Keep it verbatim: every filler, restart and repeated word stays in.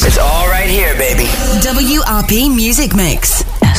It's all right here, baby. W R P Music Mix.